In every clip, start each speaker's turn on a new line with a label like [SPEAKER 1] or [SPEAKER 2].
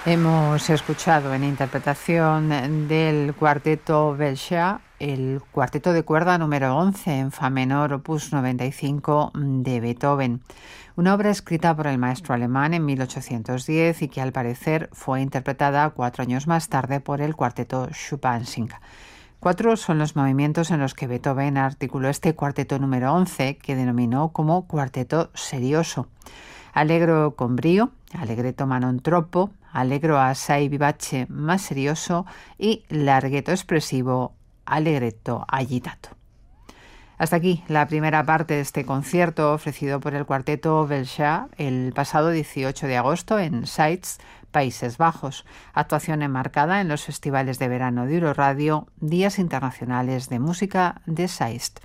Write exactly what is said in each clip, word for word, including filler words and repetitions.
[SPEAKER 1] Hemos escuchado en interpretación del cuarteto Belcher el cuarteto de cuerda número once en fa menor, opus noventa y cinco de Beethoven, una obra escrita por el maestro alemán en mil ochocientos diez y que al parecer fue interpretada cuatro años más tarde por el cuarteto Schuppanzing. Cuatro son los movimientos en los que Beethoven articuló este cuarteto número once, que denominó como cuarteto serioso. Allegro con brío, allegretto ma non troppo, allegro assai vivace más serioso y larghetto expresivo, allegretto agitato. Hasta aquí la primera parte de este concierto ofrecido por el cuarteto Belcher el pasado dieciocho de agosto en Zeist, Países Bajos, actuación enmarcada en los festivales de verano de Euroradio, Días Internacionales de Música de Zeist.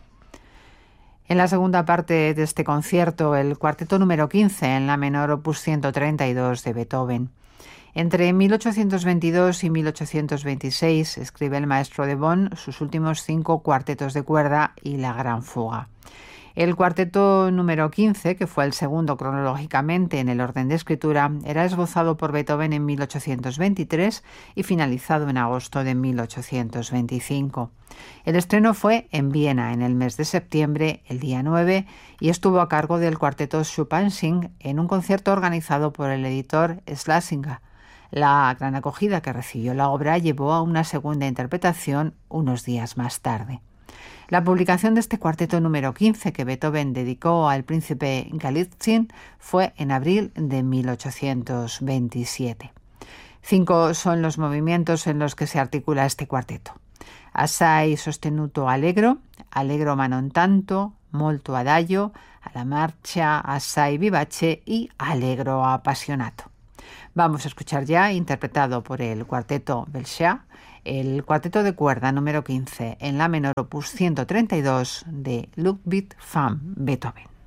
[SPEAKER 1] En la segunda parte de este concierto, el cuarteto número quince en la menor, opus ciento treinta y dos de Beethoven. Entre mil ochocientos veintidós y mil ochocientos veintiséis escribe el maestro de Bonn sus últimos cinco cuartetos de cuerda y la Gran Fuga. El cuarteto número quince, que fue el segundo cronológicamente en el orden de escritura, era esbozado por Beethoven en mil ochocientos veintitrés y finalizado en agosto de mil ochocientos veinticinco. El estreno fue en Viena en el mes de septiembre, el día nueve, y estuvo a cargo del cuarteto Schuppanzing en un concierto organizado por el editor Schlesinger. La gran acogida que recibió la obra llevó a una segunda interpretación unos días más tarde. La publicación de este cuarteto número quince que Beethoven dedicó al príncipe Galitzin fue en abril de mil ochocientos veintisiete. Cinco son los movimientos en los que se articula este cuarteto: assai sostenuto allegro, allegro ma non tanto, molto adagio, alla marcia assai vivace y allegro appassionato. Vamos a escuchar ya, interpretado por el cuarteto Belcher, el cuarteto de cuerda número quince en la menor, opus ciento treinta y dos de Ludwig van Beethoven.